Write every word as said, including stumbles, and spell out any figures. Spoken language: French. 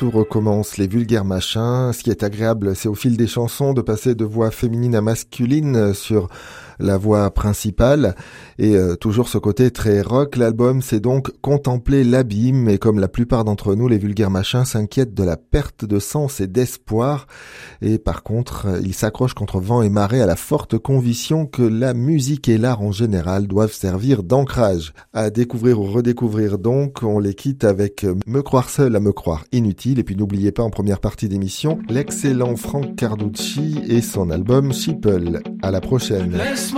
tout recommence, les vulgaires machins. Ce qui est agréable, c'est au fil des chansons de passer de voix féminine à masculine sur la voix principale, et euh, toujours ce côté très rock. L'album, c'est donc contempler l'abîme, et comme la plupart d'entre nous, les vulgaires machins s'inquiètent de la perte de sens et d'espoir, et par contre, ils s'accrochent contre vent et marée à la forte conviction que la musique et l'art en général doivent servir d'ancrage. À découvrir ou redécouvrir donc, on les quitte avec Me croire seul à me croire inutile, et puis n'oubliez pas en première partie d'émission, l'excellent Frank Carducci et son album Sheeple. À la prochaine.